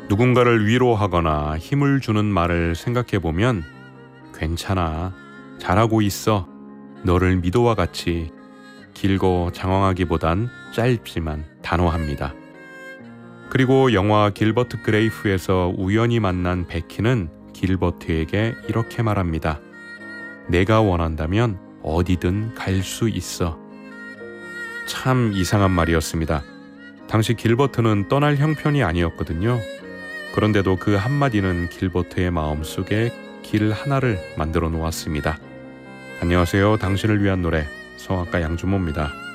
누군가를 위로하거나 힘을 주는 말을 생각해보면 괜찮아, 잘하고 있어, 너를 믿어와 같이 길고 장황하기보단 짧지만 단호합니다. 그리고 영화 길버트 그레이프에서 우연히 만난 베키는 길버트에게 이렇게 말합니다. 내가 원한다면 어디든 갈 수 있어. 참 이상한 말이었습니다. 당시 길버트는 떠날 형편이 아니었거든요. 그런데도 그 한마디는 길버트의 마음속에 길 하나를 만들어 놓았습니다. 안녕하세요. 당신을 위한 노래 성악가 양준모입니다.